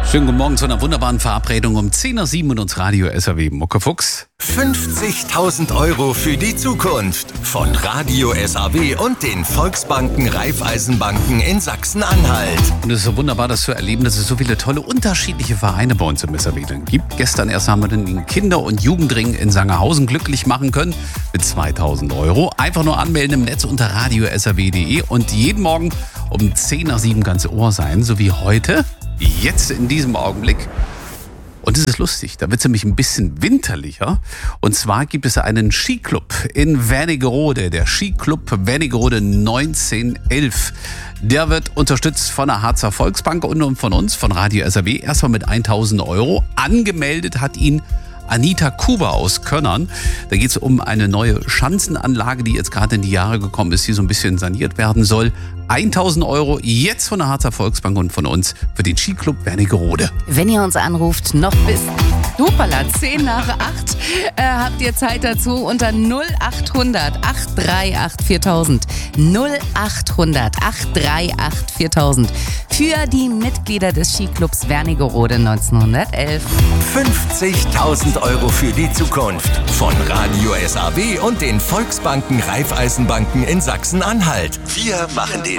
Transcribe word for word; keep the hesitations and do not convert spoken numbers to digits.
Schönen guten Morgen zu einer wunderbaren Verabredung um zehn Uhr sieben und uns Radio S R W Muckefuchs. fünfzigtausend Euro für die Zukunft von Radio S R W und den Volksbanken Raiffeisenbanken in Sachsen-Anhalt. Und es ist so wunderbar, das zu erleben, dass es so viele tolle unterschiedliche Vereine bei uns im S R W gibt. Gestern erst haben wir den Kinder- und Jugendring in Sangerhausen glücklich machen können mit zweitausend Euro. Einfach nur anmelden im Netz unter radio s r w punkt d e und jeden Morgen um zehn nach sieben ganz Ohr sein, so wie heute, jetzt in diesem Augenblick. Und es ist lustig, da wird es nämlich ein bisschen winterlicher. Und zwar gibt es einen Skiclub in Wernigerode, der Skiclub Wernigerode neunzehnhundertelf. Der wird unterstützt von der Harzer Volksbank und von uns, von Radio S R W, erstmal mit tausend Euro. Angemeldet hat ihn Anita Kuber aus Könnern. Da geht es um eine neue Schanzenanlage, die jetzt gerade in die Jahre gekommen ist, die so ein bisschen saniert werden soll. tausend Euro jetzt von der Harzer Volksbank und von uns für den Skiclub Wernigerode. Wenn ihr uns anruft, noch bis Hupala, zehn nach acht, äh, habt ihr Zeit dazu unter null achthundert acht drei acht viertausend. null achthundert acht drei acht viertausend. Für die Mitglieder des Skiclubs Wernigerode neunzehnhundertelf. fünfzigtausend Euro für die Zukunft von Radio S R W und den Volksbanken Raiffeisenbanken in Sachsen-Anhalt. Wir machen den